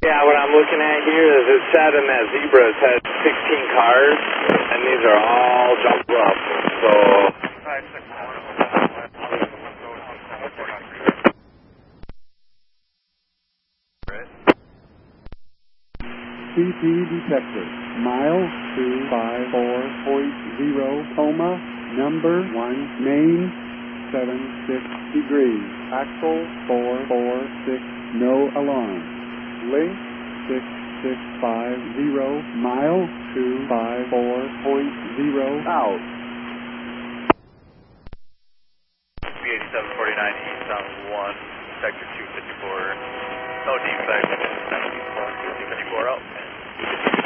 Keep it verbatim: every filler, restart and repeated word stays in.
Yeah, what I'm looking at here is it said in that zebra it had sixteen cars, and these are all jumped up. So C P detector, mile two five four point zero, coma, number one, main, seven six degrees, axle four four six, no alarm, link six six five zero, mile two five four point zero, out. B eighty-seven forty-nine east on one, sector two fifty-four, no defect, fifty-four out.